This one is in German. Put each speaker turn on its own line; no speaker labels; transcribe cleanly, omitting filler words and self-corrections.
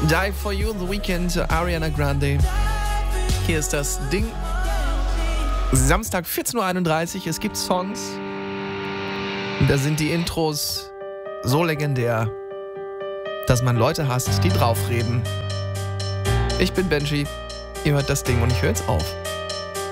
Die for You, The Weeknd, Ariana Grande. Hier ist das Ding. Samstag 14.31 Uhr, es gibt Songs. Da sind die Intros so legendär, dass man Leute hasst, die draufreden. Ich bin Benji, ihr hört das Ding und ich höre jetzt auf.